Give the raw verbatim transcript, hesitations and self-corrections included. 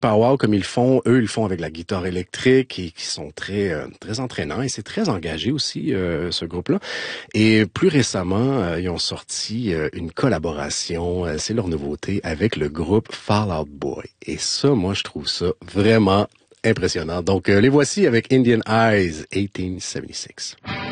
pow-wow comme ils font, eux, ils le font avec la guitare électrique et qui sont très euh, très entraînants et c'est très engagé aussi, euh, ce groupe-là. Et plus récemment, euh, ils ont sorti euh, une collaboration, euh, c'est leur nouveauté, avec le groupe Fall Out Boy. Et ça, moi, je trouve ça vraiment impressionnant. Donc, euh, les voici avec Indian Eyes, dix-huit soixante-seize.